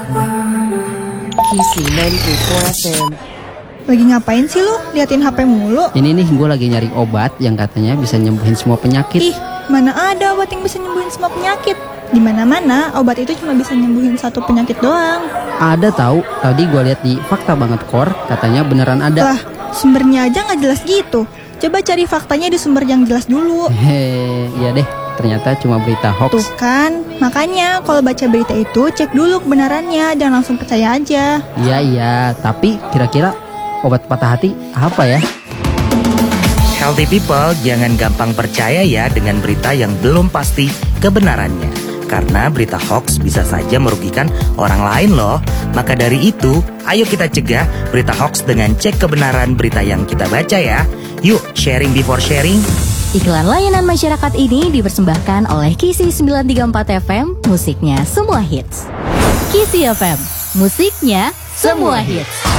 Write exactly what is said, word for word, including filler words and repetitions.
Kisi sembilan puluh empat F M. Lagi ngapain sih lu? Liatin H P mulu. Ini nih gue lagi nyari obat yang katanya bisa nyembuhin semua penyakit. Ih, mana ada obat yang bisa nyembuhin semua penyakit? Di mana-mana obat itu cuma bisa nyembuhin satu penyakit doang. Ada tahu? Tadi gue lihat di Fakta Banget Core, katanya beneran ada. Lah, sumbernya aja nggak jelas gitu. Coba cari faktanya di sumber yang jelas dulu. Hehe, iya deh. Ternyata cuma berita hoax. Tuh kan, makanya kalau baca berita itu cek dulu kebenarannya, jangan langsung percaya aja. Iya iya, tapi kira-kira obat patah hati apa ya? Healthy people, jangan gampang percaya ya dengan berita yang belum pasti kebenarannya. Karena berita hoax bisa saja merugikan orang lain loh. Maka dari itu, ayo kita cegah berita hoax dengan cek kebenaran berita yang kita baca ya. Yuk, sharing before sharing. Iklan layanan masyarakat ini dipersembahkan oleh Kisi sembilan tiga empat F M, musiknya semua hits. Kisi F M, musiknya semua hits.